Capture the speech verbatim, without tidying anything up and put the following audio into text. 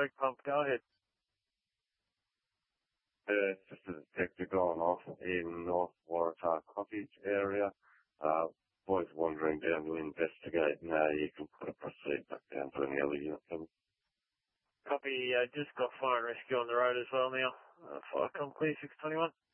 Berg Pump, go ahead. Uh, it's just a detector going off in North Waratah Cottage area. Uh, boys wandering down to investigate. Now you can put a proceed back down to an early unit. Copy, uh, just got fire and rescue on the road as well now. Uh, fire com clear, six twenty-one.